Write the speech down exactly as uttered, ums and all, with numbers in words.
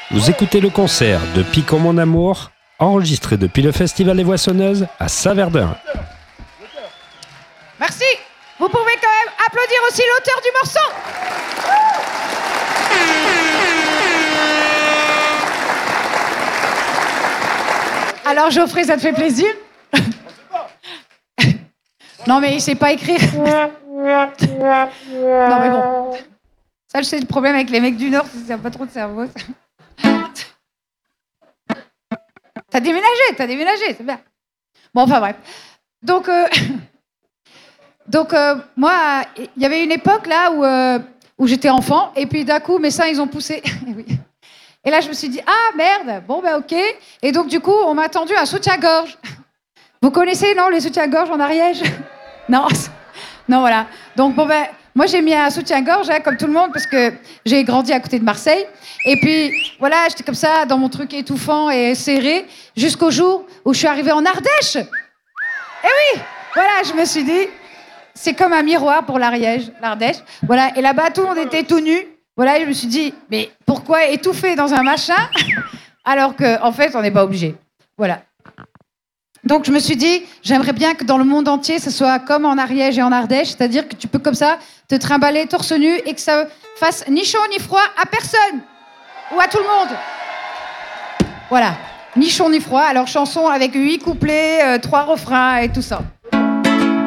Vous écoutez le concert de Piquant mon amour, enregistré depuis le Festival des Voissonneuses à Saverdun. Merci. Vous pouvez quand même applaudir aussi l'auteur du morceau. Alors Geoffrey, ça te fait plaisir? Non mais il sait pas écrire. Non mais bon. Ça, c'est le problème avec les mecs du Nord, c'est qu'ils n'ont pas trop de cerveau. T'as déménagé, t'as déménagé, c'est bien. Bon, enfin bref. Donc, euh, donc euh, moi, il y avait une époque là où, euh, où j'étais enfant, et puis d'un coup, mes seins, ils ont poussé. Et là, je me suis dit, ah merde, bon ben ok. Et donc, du coup, on m'a tendu un soutien-gorge. Vous connaissez, non, les soutiens-gorge en Ariège? Non, non, voilà. Donc, bon ben, moi, j'ai mis un soutien-gorge, hein, comme tout le monde, parce que j'ai grandi à côté de Marseille. Et puis, voilà, j'étais comme ça, dans mon truc étouffant et serré, jusqu'au jour où je suis arrivée en Ardèche. Et oui, voilà, je me suis dit, c'est comme un miroir pour l'Ariège, l'Ardèche. Voilà, et là-bas, tout le monde était tout nu. Voilà, et je me suis dit, mais pourquoi étouffer dans un machin alors qu'en en fait, on n'est pas obligé. Voilà. Donc, je me suis dit, j'aimerais bien que dans le monde entier, ce soit comme en Ariège et en Ardèche, c'est-à-dire que tu peux comme ça te trimballer torse nu et que ça fasse ni chaud ni froid à personne. Ou à tout le monde. Voilà. Ni chaud ni froid. Alors, chanson avec huit couplets, euh, trois refrains et tout ça.